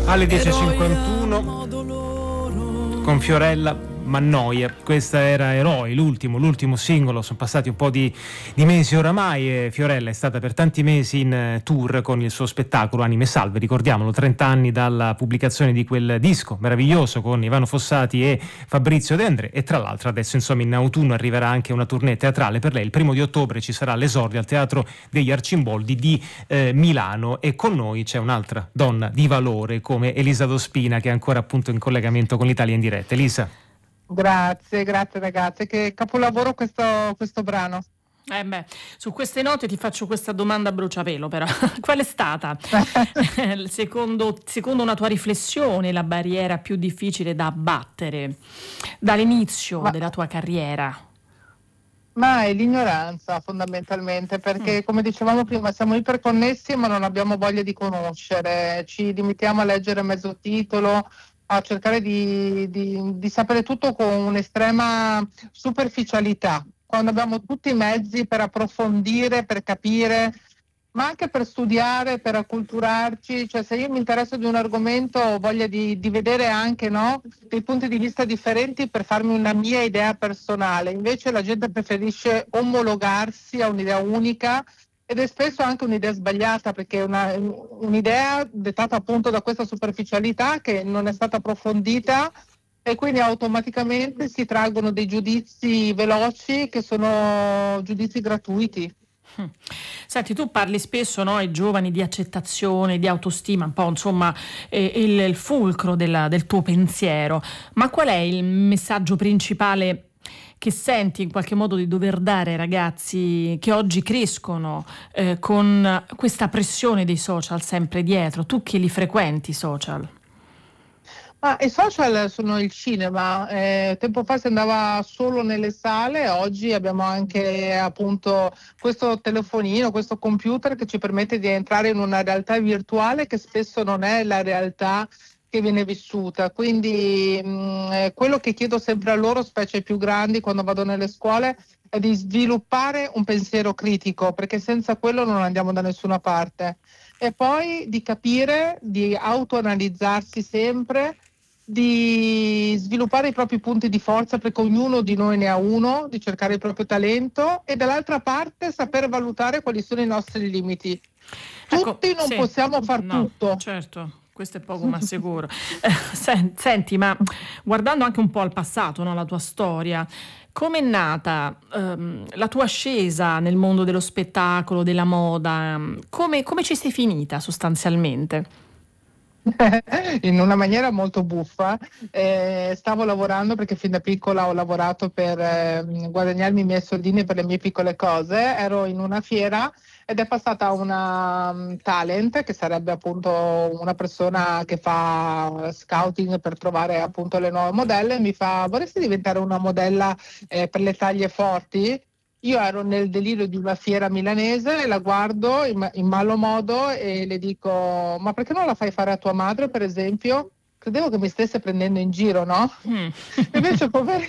Alle 10.51 con Fiorella Mannoia. Questa era Eroi, l'ultimo singolo. Sono passati un po' di mesi oramai e Fiorella è stata per tanti mesi in tour con il suo spettacolo Anime Salve, ricordiamolo, 30 anni dalla pubblicazione di quel disco meraviglioso con Ivano Fossati e Fabrizio De André, e tra l'altro adesso insomma in autunno arriverà anche una tournée teatrale per lei. Il 1 ottobre ci sarà l'esordio al Teatro degli Arcimboldi di Milano, e con noi c'è un'altra donna di valore come Elisa Dospina, che è ancora appunto in collegamento con l'Italia in diretta. Elisa. Grazie ragazze, che capolavoro questo brano. Su queste note ti faccio questa domanda a bruciapelo, però. Qual è stata, secondo una tua riflessione, la barriera più difficile da abbattere dall'inizio della tua carriera? Ma è l'ignoranza, fondamentalmente, perché come dicevamo prima siamo iperconnessi ma non abbiamo voglia di conoscere, ci limitiamo a leggere mezzo titolo, a cercare di sapere tutto con un'estrema superficialità, quando abbiamo tutti i mezzi per approfondire, per capire, ma anche per studiare, per acculturarci. Cioè, se io mi interesso di un argomento ho voglia di vedere anche, no, dei punti di vista differenti per farmi una mia idea personale. Invece la gente preferisce omologarsi a un'idea unica, ed è spesso anche un'idea sbagliata, perché è un'idea dettata appunto da questa superficialità che non è stata approfondita, e quindi automaticamente si traggono dei giudizi veloci che sono giudizi gratuiti. Senti, tu parli spesso, no, ai giovani di accettazione, di autostima, un po' insomma il fulcro del tuo pensiero, ma qual è il messaggio principale che senti in qualche modo di dover dare ai ragazzi che oggi crescono con questa pressione dei social sempre dietro? Tu che li frequenti i social? I social sono il cinema. Tempo fa si andava solo nelle sale, oggi abbiamo anche appunto questo telefonino, questo computer che ci permette di entrare in una realtà virtuale che spesso non è la realtà che viene vissuta. Quindi quello che chiedo sempre a loro, specie ai più grandi quando vado nelle scuole, è di sviluppare un pensiero critico, perché senza quello non andiamo da nessuna parte. E poi di capire, di autoanalizzarsi sempre, di sviluppare i propri punti di forza, perché ognuno di noi ne ha uno, di cercare il proprio talento, e dall'altra parte saper valutare quali sono i nostri limiti. Tutti non possiamo far tutto. Certo. Questo è poco ma sicuro. Senti, ma guardando anche un po' al passato, no, la tua storia, com'è nata la tua ascesa nel mondo dello spettacolo, della moda? Come ci sei finita sostanzialmente? In una maniera molto buffa. Stavo lavorando, perché fin da piccola ho lavorato per guadagnarmi i miei soldini per le mie piccole cose. Ero in una fiera ed è passata una talent, che sarebbe appunto una persona che fa scouting per trovare appunto le nuove modelle, e mi fa: vorresti diventare una modella per le taglie forti? Io ero nel delirio di una fiera milanese, la guardo in malo modo e le dico: ma perché non la fai fare a tua madre, per esempio? Credevo che mi stesse prendendo in giro, no? Invece,